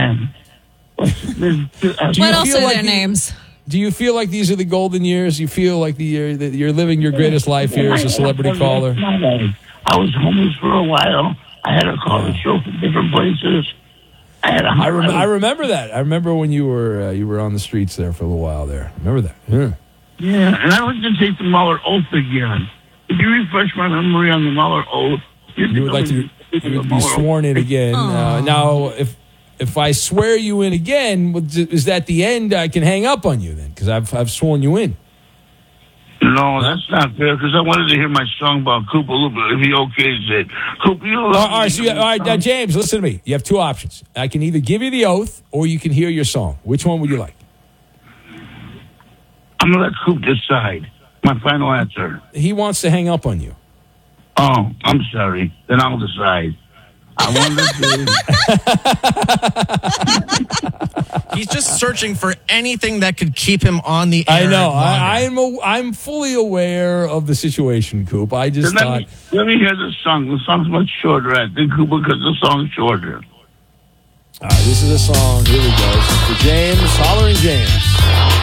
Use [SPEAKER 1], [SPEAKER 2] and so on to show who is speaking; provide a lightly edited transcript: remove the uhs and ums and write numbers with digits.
[SPEAKER 1] and
[SPEAKER 2] What
[SPEAKER 3] else are their names?
[SPEAKER 2] Do you feel like these are the golden years? You feel like that you're living your greatest life here as a celebrity caller?
[SPEAKER 1] I was homeless for a while. I had a caller show from different places. I
[SPEAKER 2] remember that. I remember when you were on the streets there for a little while there. Remember that? Yeah.
[SPEAKER 1] Yeah, and I was going to take the Mueller oath again. If you refresh my memory on the Mueller oath,
[SPEAKER 2] you would like to be sworn in again. Now, if I swear you in again, is that the end? I can hang up on you then because I've sworn you in.
[SPEAKER 1] No, that's not fair because I wanted to hear my song about Coop a little bit. If he okays it, Coop, you know.
[SPEAKER 2] All right, now, James, listen to me. You have two options. I can either give you the oath or you can hear your song. Which one would you like?
[SPEAKER 1] I'm gonna let Coop decide. My final answer.
[SPEAKER 2] He wants to hang up on you.
[SPEAKER 1] Oh, I'm sorry. Then I'll decide. I want
[SPEAKER 4] to. He's just searching for anything that could keep him on the air.
[SPEAKER 2] I know. I'm fully aware of the situation, Coop. I just thought.
[SPEAKER 1] Let me hear the song. The song's much shorter, I think, Coop, because the song's shorter.
[SPEAKER 2] All right, this is a song. Here we go. This is for James, Hollering James.